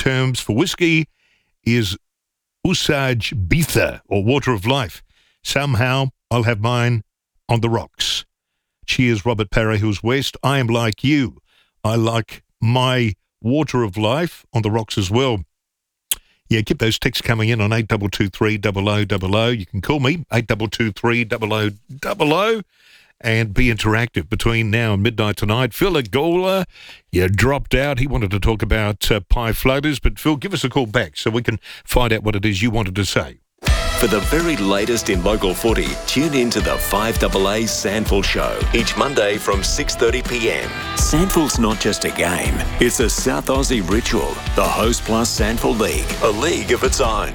terms for whiskey is Usaj Bitha, or Water of Life. Somehow I'll have mine on the rocks. Cheers, Robert Parahills West. I am like you. I like my Water of Life on the rocks as well. Yeah, keep those texts coming in on 8223 0000. You can call me, 8223 0000, and be interactive between now and midnight tonight. Phil Agola, you dropped out. He wanted to talk about pie floaters, but Phil, give us a call back so we can find out what it is you wanted to say. For the very latest in local footy, tune in to the 5AA Sandful Show each Monday from 6:30pm. Sandful's not just a game, it's a South Aussie ritual. The Host Plus Sandful League, a league of its own.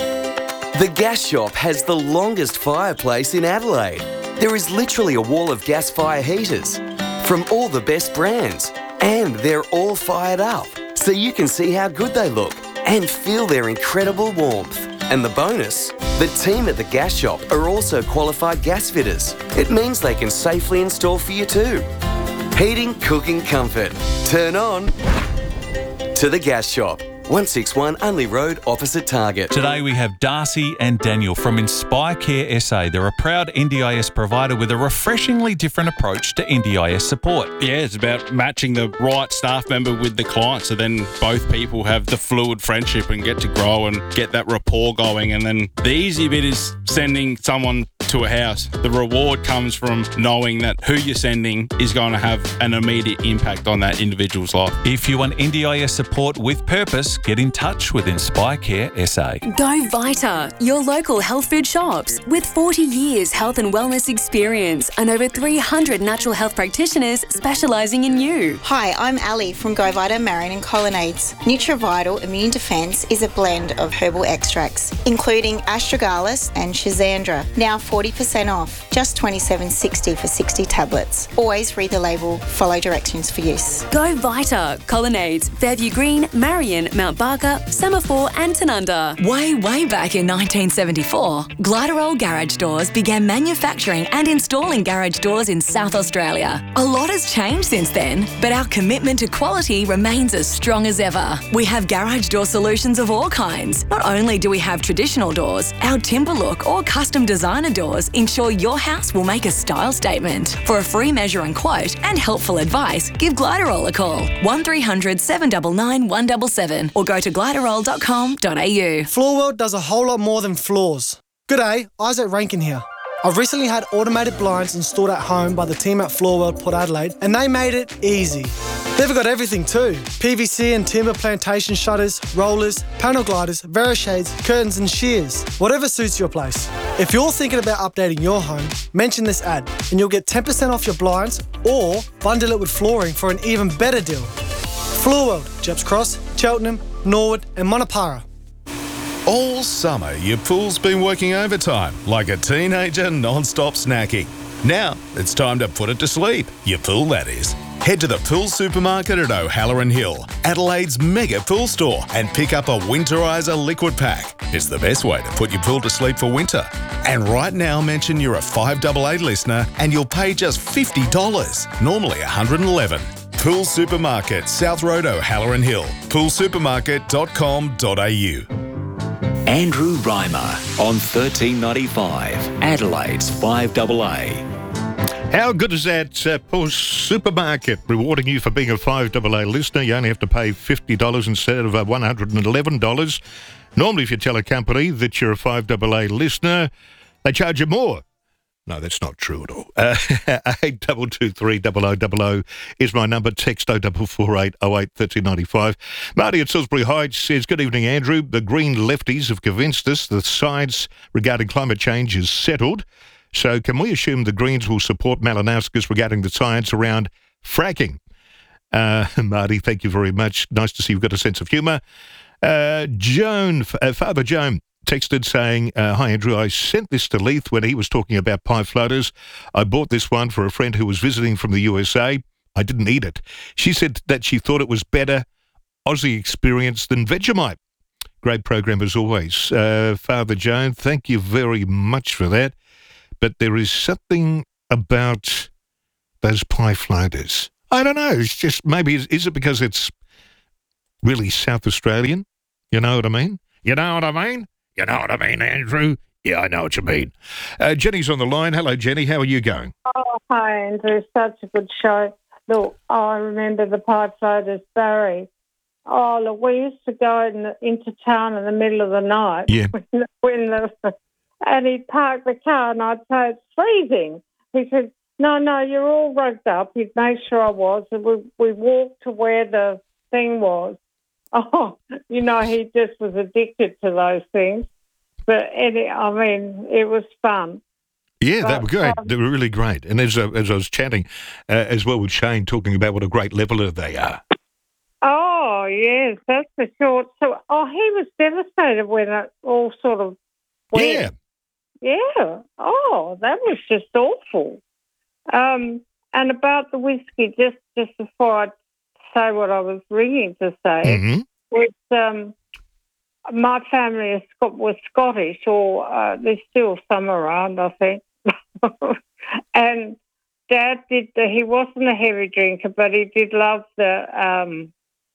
The Gas Shop has the longest fireplace in Adelaide. There is literally a wall of gas fire heaters from all the best brands, and they're all fired up, so you can see how good they look and feel their incredible warmth. And the bonus, the team at the Gas Shop are also qualified gas fitters. It means they can safely install for you too. Heating, cooking, comfort. Turn on to the Gas Shop. 161 Unley Road, opposite Target. Today we have Darcy and Daniel from Inspire Care SA. They're a proud NDIS provider with a refreshingly different approach to NDIS support. Yeah, it's about matching the right staff member with the client, so then both people have the fluid friendship and get to grow and get that rapport going. And then the easy bit is sending someone to a house. The reward comes from knowing that who you're sending is going to have an immediate impact on that individual's life. If you want NDIS support with purpose, get in touch with Inspire Care SA. Go Vita, your local health food shops. With 40 years health and wellness experience and over 300 natural health practitioners specialising in you. Hi, I'm Ali from Go Vita Marion and Colonnades. NutriVital Immune Defence is a blend of herbal extracts, including astragalus and schizandra. Now 40% off, just $27.60 for 60 tablets. Always read the label, follow directions for use. Go Vita, Colonnades, Fairview Green, Marion, Mount Barker, Semaphore and Tanunda. Way back in 1974, Gliderol Garage Doors began manufacturing and installing garage doors in South Australia. A lot has changed since then, but our commitment to quality remains as strong as ever. We have garage door solutions of all kinds. Not only do we have traditional doors, our timber look or custom designer doors ensure your house will make a style statement. For a free measure and quote and helpful advice, give Gliderol a call, 1300 799 177, or go to gliderol.com.au. Floorworld does a whole lot more than floors. G'day, Isaac Rankin here. I've recently had automated blinds installed at home by the team at Floorworld Port Adelaide, and they made it easy. They've got everything too. PVC and timber plantation shutters, rollers, panel gliders, Verishades, curtains and shears. Whatever suits your place. If you're thinking about updating your home, mention this ad and you'll get 10% off your blinds or bundle it with flooring for an even better deal. Floorworld, Jeps Cross, Cheltenham, Norwood and Monopara. All summer, your pool's been working overtime like a teenager non-stop snacking. Now, it's time to put it to sleep. Your pool, that is. Head to the Pool Supermarket at O'Halloran Hill, Adelaide's mega pool store, and pick up a Winterizer liquid pack. It's the best way to put your pool to sleep for winter. And right now, mention you're a 5AA listener and you'll pay just $50, normally $111. Pool Supermarket, South Road, O'Halloran Hill, poolsupermarket.com.au. Andrew Reimer on 1395, Adelaide's 5AA. How good is that Pool Supermarket rewarding you for being a 5AA listener? You only have to pay $50 instead of $111. Normally, if you tell a company that you're a 5AA listener, they charge you more. No, that's not true at all. 8223 0000 is my number. Text 0448 08 1395. Marty at Salisbury Heights says, good evening, Andrew. The Green lefties have convinced us the science regarding climate change is settled. So can we assume the Greens will support Malinauskas regarding the science around fracking? Marty, thank you very much. Nice to see you've got a sense of humour. Father Joan texted saying, hi, Andrew, I sent this to Leith when he was talking about pie floaters. I bought this one for a friend who was visiting from the USA. I didn't eat it. She said that she thought it was better Aussie experience than Vegemite. Great program as always. Father Joan, thank you very much for that. But there is something about those pie floaters. I don't know. It's just maybe, is it because it's really South Australian. You know what I mean? You know what I mean? You know what I mean, Andrew? Yeah, I know what you mean. Jenny's on the line. Hello, Jenny. How are you going? Oh, hi, Andrew. Such a good show. Look, I remember the pipe floaters, Barry. Oh, look, we used to go into town in the middle of the night. Yeah. And he'd park the car and I'd say, it's freezing. He said, no, you're all rugged up. He'd make sure I was. And we walked to where the thing was. Oh, he just was addicted to those things. But, it was fun. Yeah, they were great. They were really great. And as I was chatting as well with Shane, talking about what a great leveller they are. Oh, yes, that's for sure. So, he was devastated when it all sort of went. Yeah. Yeah. Oh, that was just awful. And about the whiskey, just before I say what I was ringing to say, it's, my family was Scottish, or there's still some around, I think. And Dad he wasn't a heavy drinker, but he did love the,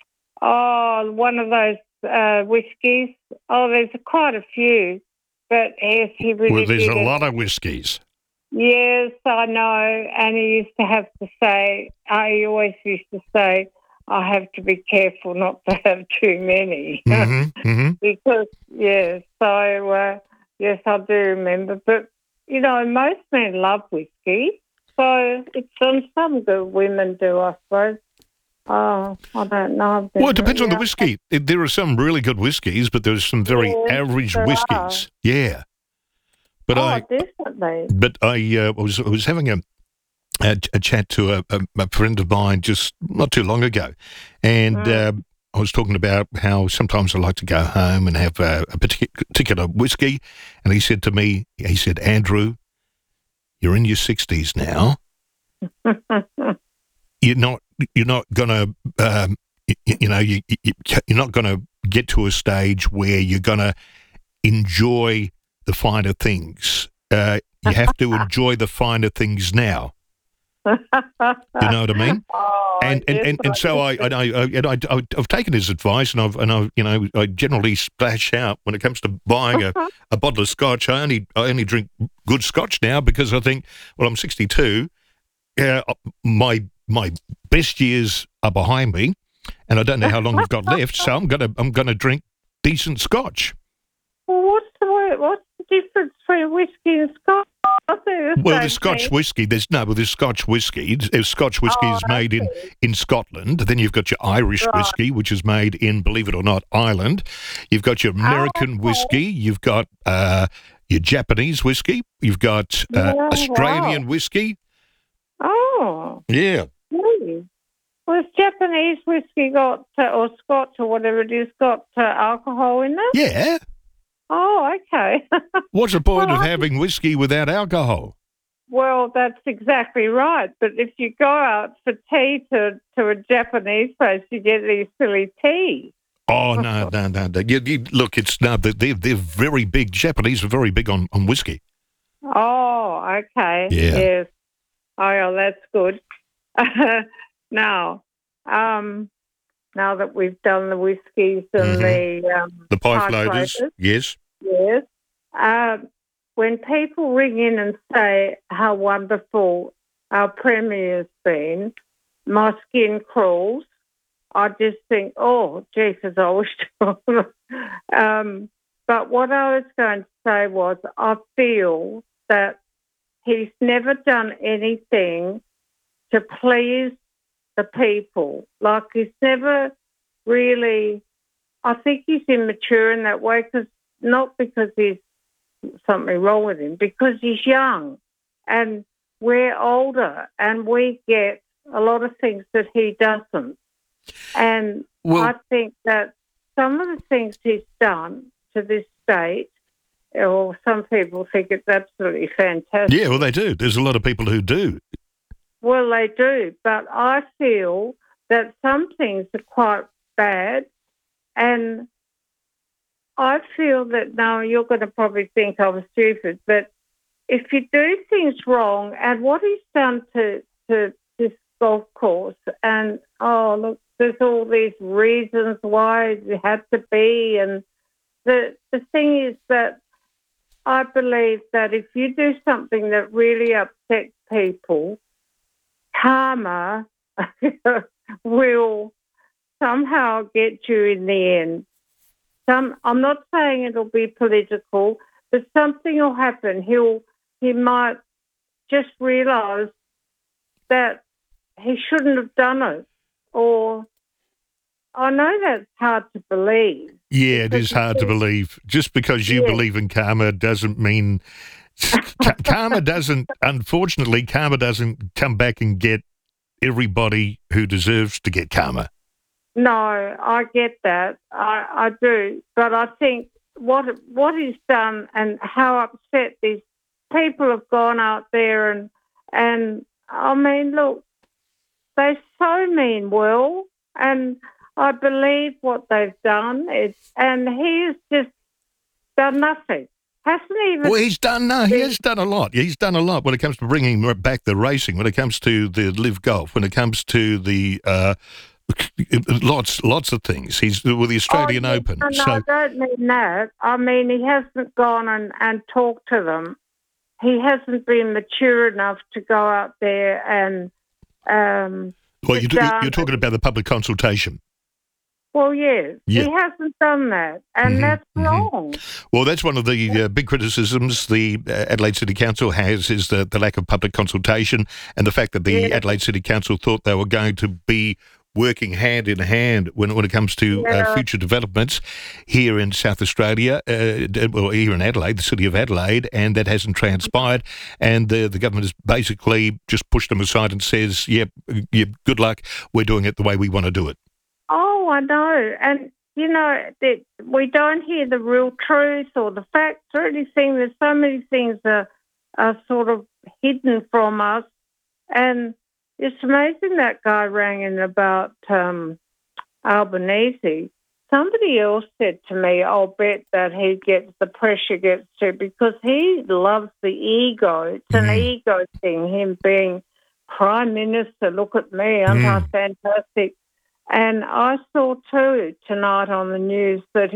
one of those whiskies. Oh, there's quite a few, but yes, he really Well, there's did a lot of whiskies. Yes, I know. And he used to have to say, he always used to say, I have to be careful not to have too many. Because, yes, so, yes, I do remember. But, most men love whiskey. So it's some good women do, I suppose. Oh, I don't know. Well, it depends on the whiskey. There are some really good whiskies, but there's some very average whiskies. Yeah. But definitely. But I was having a chat to a friend of mine just not too long ago, and I was talking about how sometimes I like to go home and have a particular whiskey, and he said to me, Andrew, you're in your 60s now. You're not gonna you're not gonna get to a stage where you're gonna enjoy the finer things. You have to enjoy the finer things now. You know what I mean? And so I've taken his advice, and I generally splash out when it comes to buying a bottle of scotch. I only drink good scotch now because I think, well, I'm 62. My best years are behind me, and I don't know how long I've got left. So I'm gonna drink decent scotch. Well, what's the difference between whiskey and scotch? Well, the Scotch whiskey, there's Scotch whiskey. Scotch whiskey is made in Scotland. Then you've got your Irish whiskey, which is made in, believe it or not, Ireland. You've got your American whiskey. You've got your Japanese whiskey. You've got Australian whiskey. Oh. Yeah. Really? Well, has Japanese whiskey got, or Scotch or whatever it is, got alcohol in it? Yeah. Oh, okay. What's the point of having whiskey without alcohol? Well, that's exactly right. But if you go out for tea to a Japanese place, you get these silly tea. Oh, no. Look, they're very big. Japanese are very big on whiskey. Oh, okay. Yeah. Yes. Oh, yeah, that's good. Now that we've done the whiskies and the pipe floaters, yes. Yes. When people ring in and say how wonderful our premier's been, my skin crawls. I just think, oh, Jesus, I wish. But what I was going to say was, I feel that he's never done anything to please the people. Like, he's never really, I think he's immature in that way, not because there's something wrong with him, because he's young and we're older and we get a lot of things that he doesn't. And I think that some of the things he's done to this state, or some people think it's absolutely fantastic. Yeah, well, they do. There's a lot of people who do. Well, they do, but I feel that some things are quite bad, and I feel that, now you're going to probably think I'm stupid, but if you do things wrong, and what he's done to this golf course, and, oh, look, there's all these reasons why it had to be. And the thing is that I believe that if you do something that really upsets people, karma will somehow get you in the end. I'm not saying it'll be political, but something will happen. He might just realise that he shouldn't have done it. Or I know that's hard to believe. Yeah, it is hard to believe. Just because you believe in karma doesn't mean karma doesn't come back and get everybody who deserves to get karma. No, I get that. I do. But I think what he's done and how upset these people have gone out there and I mean, look, they so mean well, and I believe what they've done. And he's just done nothing. Hasn't even... Well, he has done a lot. He's done a lot when it comes to bringing back the racing, when it comes to the Live Golf, when it comes to the lots of things. He's with the Australian Open. No, I don't mean that. I mean, he hasn't gone and talked to them. He hasn't been mature enough to go out there and... well, you're talking about the public consultation. Well, yes. Yeah. He hasn't done that, and that's wrong. Well, that's one of the big criticisms the Adelaide City Council has, is the lack of public consultation and the fact that the Adelaide City Council thought they were going to be working hand in hand when it comes to future developments here in South Australia, well, here in Adelaide, the city of Adelaide, and that hasn't transpired. And the government has basically just pushed them aside and says, yep, good luck, we're doing it the way we want to do it. Oh, I know. And, you know, that we don't hear the real truth or the facts or anything. There's so many things that are sort of hidden from us. And it's amazing that guy rang in about Albanese. Somebody else said to me, I'll bet that the pressure gets to, because he loves the ego. It's an ego thing, him being Prime Minister. Look at me, aren't I fantastic? And I saw too tonight on the news that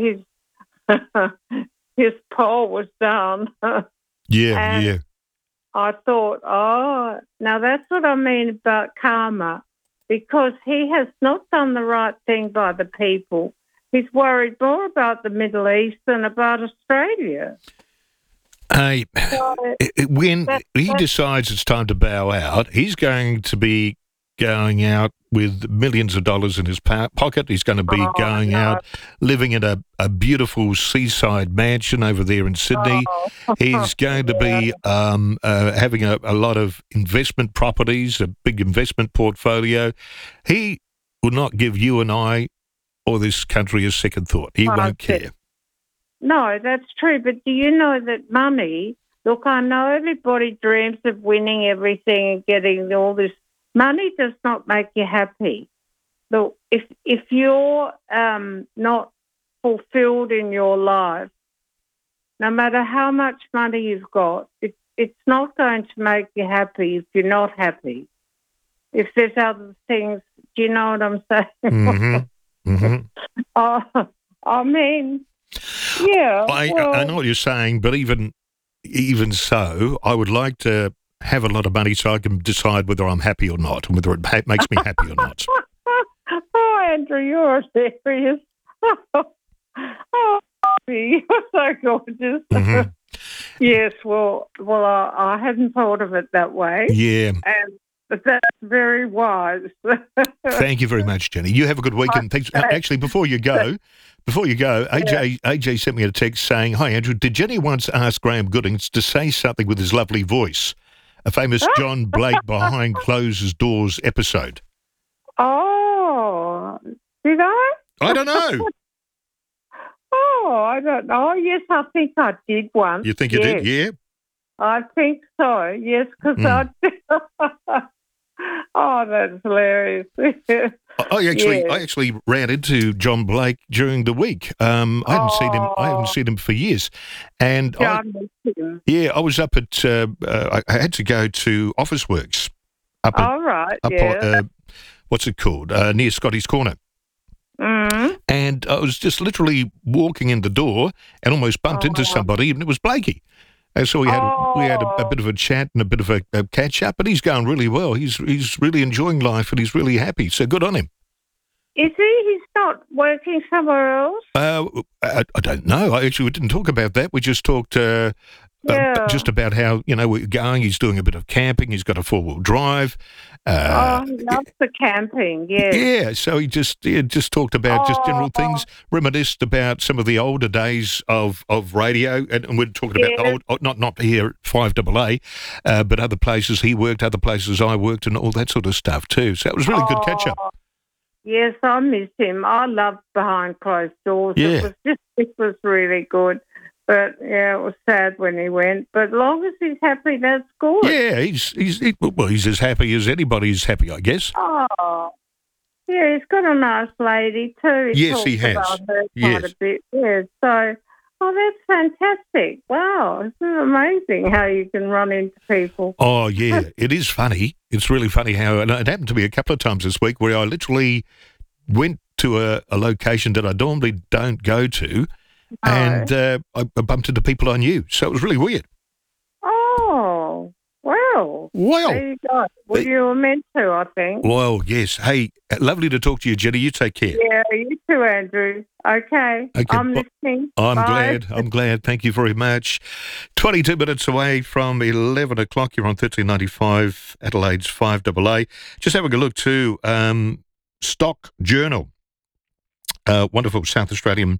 his poll was down. Yeah. I thought, now that's what I mean about karma, because he has not done the right thing by the people. He's worried more about the Middle East than about Australia. Hey, when he decides it's time to bow out, he's going to be going out with millions of dollars in his pocket. He's going to be going out, living in a beautiful seaside mansion over there in Sydney. He's going to be having a lot of investment properties, a big investment portfolio. He will not give you and I or this country a second thought. He won't care. No, that's true. But do you know that money, look, I know everybody dreams of winning everything and getting all this. Money does not make you happy. Look, if you're not fulfilled in your life, no matter how much money you've got, it's not going to make you happy if you're not happy. If there's other things, do you know what I'm saying? I mean, yeah. I know what you're saying, but even so, I would like to have a lot of money so I can decide whether I'm happy or not, and whether it makes me happy or not. Oh, Andrew, you're serious. Oh, you're so gorgeous. Yes, well, I hadn't thought of it that way. Yeah. And that's very wise. Thank you very much, Jenny. You have a good weekend. Thanks. Actually, before you go, AJ sent me a text saying, "Hi, Andrew, did Jenny once ask Graham Goodings to say something with his lovely voice? A famous John Blake Behind Closed Doors episode." Oh, did I? I don't know. Oh, I don't know. Yes, I think I did once. You think you did? Yeah. I think so. Yes, because I. Oh, that's hilarious. I actually ran into John Blake during the week. I haven't seen him for years, and I was up at. I had to go to Officeworks. what's it called, near Scotty's Corner. And I was just literally walking in the door and almost bumped into somebody, and it was Blakey. And so we had a bit of a chat and a bit of a catch up, and he's going really well. He's really enjoying life, and he's really happy. So good on him. Is he? He's not working somewhere else? I don't know. We didn't talk about that. We just talked just about how, we're going. He's doing a bit of camping. He's got a 4-wheel drive. He loves the camping, yes. Yeah, so he just talked about just general things, reminisced about some of the older days of radio, and we're talking about not here at 5AA, but other places he worked, other places I worked, and all that sort of stuff too. So it was really good catch-up. Yes, I miss him. I loved Behind Closed Doors. Yeah. It was really good. But, yeah, it was sad when he went. But as long as he's happy, that's good. Yeah, he's as happy as anybody's happy, I guess. Oh, yeah, he's got a nice lady too. Yes, he has. About her quite a bit. Yeah, so, that's fantastic. Wow, isn't it amazing how you can run into people? Oh, yeah, it is funny. It's really funny how, and it happened to me a couple of times this week where I literally went to a location that I normally don't go to, and I bumped into people I knew. So it was really weird. Oh, well. There you go. Well, you were meant to, I think. Well, yes. Hey, lovely to talk to you, Jenny. You take care. Yeah, you too, Andrew. Okay. I'm listening. I'm glad. Thank you very much. 22 minutes away from 11 o'clock. You're on 1395 Adelaide's 5AA. Just having a look too. Stock Journal. Wonderful South Australian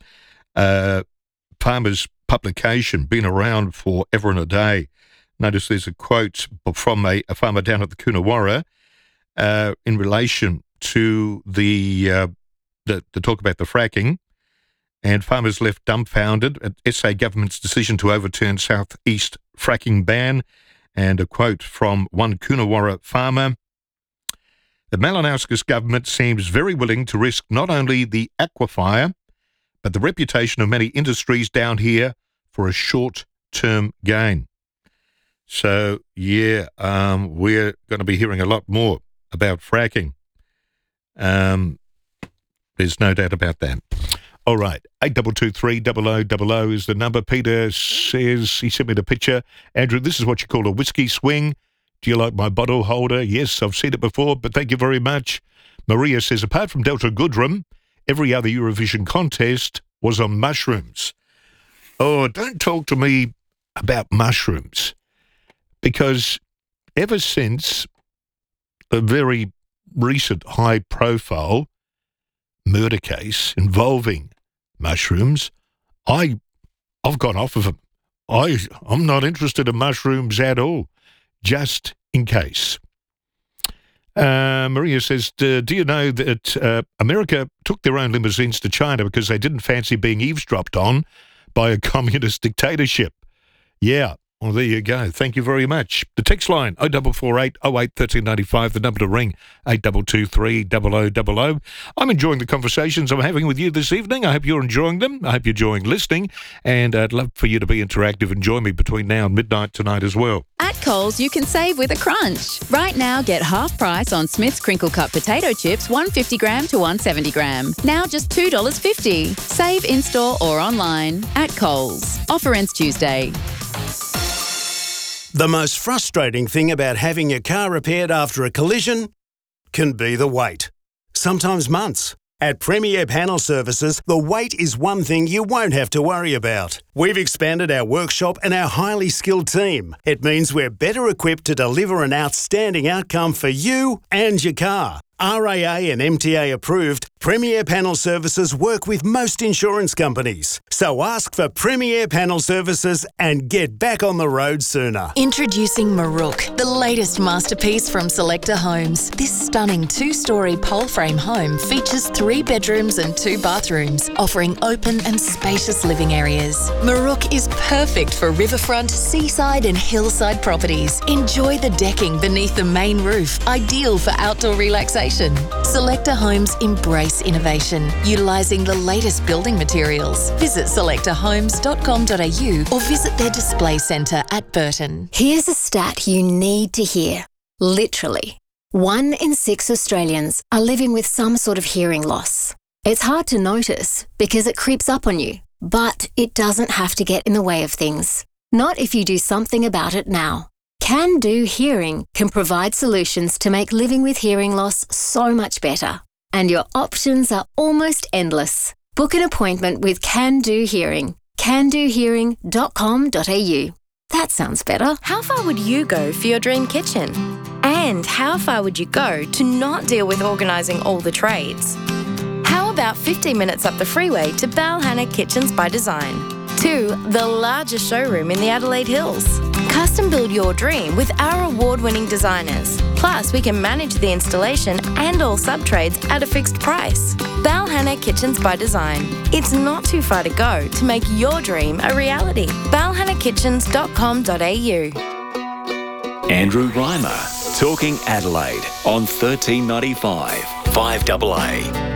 farmers publication, been around for ever and a day. Notice there's a quote from a farmer down at the Coonawarra in relation to the talk about the fracking, and farmers left dumbfounded at SA government's decision to overturn southeast fracking ban. And a quote from one Coonawarra farmer: "The Malinauskas government seems very willing to risk not only the aquifer, but the reputation of many industries down here for a short-term gain." So, yeah, we're going to be hearing a lot more about fracking. There's no doubt about that. All right, 8223 0000 is the number. Peter says, he sent me the picture. Andrew, this is what you call a whiskey swing. Do you like my bottle holder? Yes, I've seen it before, but thank you very much. Maria says, apart from Delta Goodrem, every other Eurovision contest was on mushrooms. Oh, don't talk to me about mushrooms, because ever since a very recent high-profile murder case involving mushrooms, I've gone off of them. I'm not interested in mushrooms at all, just in case. Maria says, do you know that America took their own limousines to China because they didn't fancy being eavesdropped on by a communist dictatorship? Yeah, well, there you go. Thank you very much. The text line, 0448 08 1395, the number to ring, 8223 0000. I'm enjoying the conversations I'm having with you this evening. I hope you're enjoying them. I hope you're enjoying listening, and I'd love for you to be interactive and join me between now and midnight tonight as well. At Coles, you can save with a crunch. Right now, get half price on Smith's Crinkle Cut potato chips, 150 gram to 170 gram. Now just $2.50. Save in-store or online at Coles. Offer ends Tuesday. The most frustrating thing about having your car repaired after a collision can be the wait. Sometimes months. At Premier Panel Services, the wait is one thing you won't have to worry about. We've expanded our workshop and our highly skilled team. It means we're better equipped to deliver an outstanding outcome for you and your car. RAA and MTA approved, Premier Panel Services work with most insurance companies. So ask for Premier Panel Services and get back on the road sooner. Introducing Marook, the latest masterpiece from Selector Homes. This stunning 2-storey pole frame home features 3 bedrooms and 2 bathrooms, offering open and spacious living areas. Marook is perfect for riverfront, seaside and hillside properties. Enjoy the decking beneath the main roof, ideal for outdoor relaxation. Selector Homes embrace innovation, utilising the latest building materials. Visit selectorhomes.com.au or visit their display centre at Burton. Here's a stat you need to hear. Literally, 1 in 6 Australians are living with some sort of hearing loss. It's hard to notice because it creeps up on you, but it doesn't have to get in the way of things. Not if you do something about it now. Can Do Hearing can provide solutions to make living with hearing loss so much better. And your options are almost endless. Book an appointment with Can Do Hearing. candohearing.com.au. That sounds better. How far would you go for your dream kitchen? And how far would you go to not deal with organising all the trades? How about 15 minutes up the freeway to Balhanna Kitchens by Design? 2, the largest showroom in the Adelaide Hills. Custom build your dream with our award-winning designers. Plus, we can manage the installation and all sub-trades at a fixed price. Balhanna Kitchens by Design. It's not too far to go to make your dream a reality. balhannakitchens.com.au. Andrew Reimer, Talking Adelaide on 1395 5AA.